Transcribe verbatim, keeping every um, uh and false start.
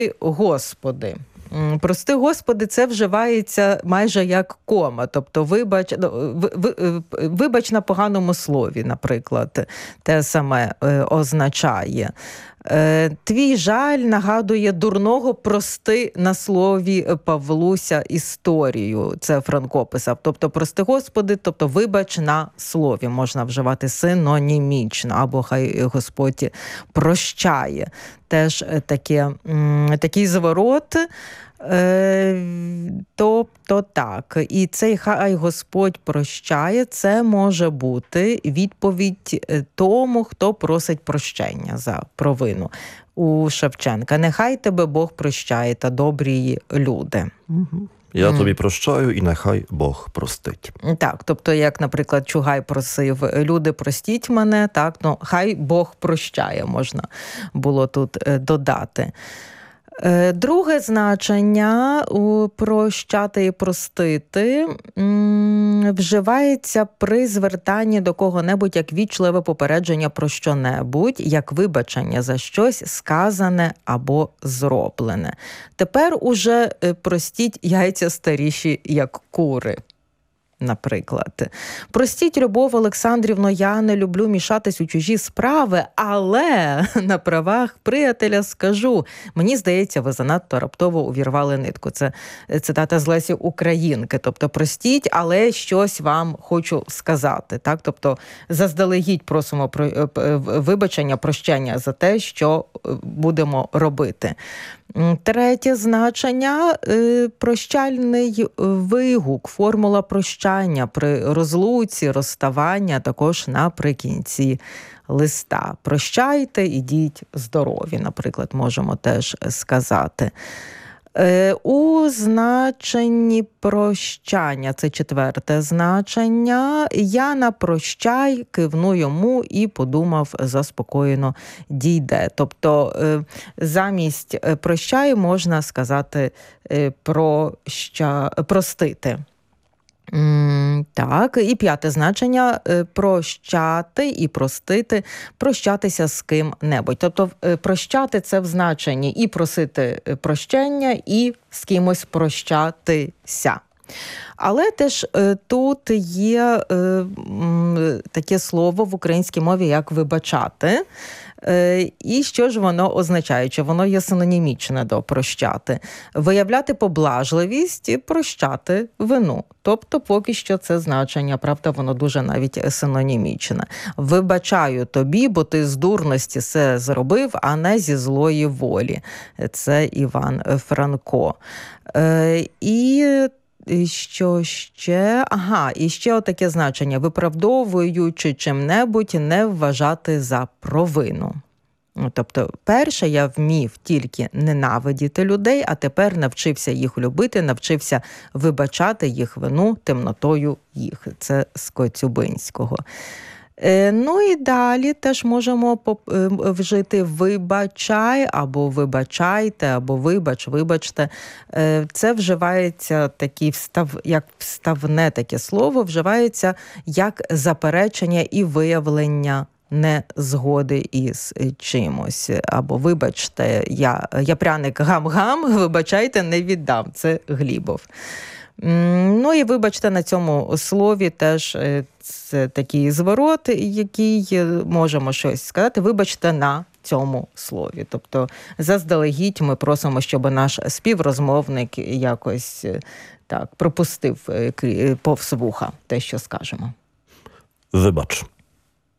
Господи. Прости, Господи, це вживається майже як кома. Тобто, вибач, вибач на поганому слові, наприклад, те саме означає. Твій жаль нагадує дурного прости на слові Павлуся історію. Це Франко писав. Тобто, прости, Господи, тобто вибач на слові. Можна вживати синонімічно, або хай Господь прощає. Теж таке, такий зворот. Тобто так, і цей хай Господь прощає, це може бути відповідь тому, хто просить прощення за провину. У Шевченка: нехай тебе Бог прощає та добрі люди. Угу. Я тобі прощаю, і нехай Бог простить. Так, тобто, як, наприклад, Чугай просив: люди, простіть мене, так, ну, хай Бог прощає, можна було тут додати. Друге значення у прощати і простити вживається при звертанні до кого-небудь як вічливе попередження про що-небудь, як вибачення за щось сказане або зроблене. Тепер уже простіть яйця старіші, як кури. Наприклад. Простіть, Любов Олександрівно, я не люблю мішатись у чужі справи, але на правах приятеля скажу, мені здається, ви занадто раптово увірвали нитку. Це цитата з Лесі Українки. Тобто, простіть, але щось вам хочу сказати. Так? Тобто, заздалегідь просимо про вибачення, прощення за те, що будемо робити. Третє значення – прощальний вигук, формула прощання при розлуці, розставання, також наприкінці листа. Прощайте, ідіть здорові, наприклад, можемо теж сказати. У значенні прощання, це четверте значення, я на прощай кивну йому і подумав, заспокоєно дійде. Тобто замість прощай можна сказати проща, простити. Так, і п'яте значення – прощати і простити, прощатися з ким-небудь. Тобто прощати – це в значенні і просити прощення, і з кимось прощатися. Але теж тут є таке слово в українській мові, як вибачати. І що ж воно означає? Чи воно є синонімічне до прощати? Виявляти поблажливість і прощати вину. Тобто поки що це значення, правда, воно дуже навіть синонімічне. Вибачаю тобі, бо ти з дурності все зробив, а не зі злої волі. Це Іван Франко. І що ще? Ага, і ще отаке значення. Виправдовуючи чим-небудь, не вважати за провину. Тобто, перше, я вмів тільки ненавидіти людей, а тепер навчився їх любити, навчився вибачати їх вину темнотою їх. Це з Коцюбинського. Ну і далі теж можемо вжити вибачай, або вибачайте, або вибач, вибачте. Це вживається такі встав, як вставне таке слово, вживається як заперечення і виявлення незгоди із чимось. Або вибачте, я, я пряник гам-гам, вибачайте, не віддам. Це Глібов. Ну і вибачте, на цьому слові теж це такий зворот, який можемо щось сказати. Вибачте на цьому слові. Тобто заздалегідь ми просимо, щоб наш співрозмовник якось так пропустив повз вуха те, що скажемо. Вибач.